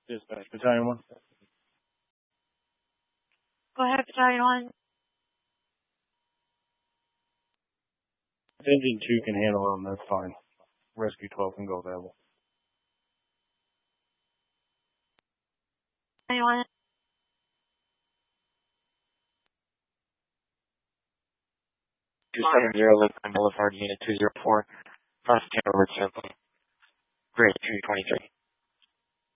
Dispatch, Battalion 1. Go ahead, Battalion 1. Engine 2 can handle them, that's fine. Rescue 12 can go available. Battalion 1. 270 Lincoln Boulevard, Unit 204. Constantine over Temple. Grade 223.